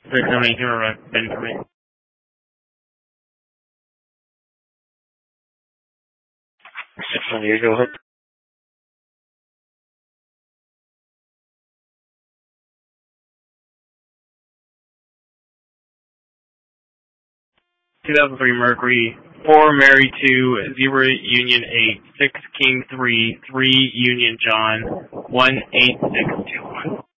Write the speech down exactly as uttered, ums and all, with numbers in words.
Six, how many camera been for me? Six, how many, go ahead. two thousand three Mercury, four Mary two, zero Union eight, six King three, three Union John, one eight six two one.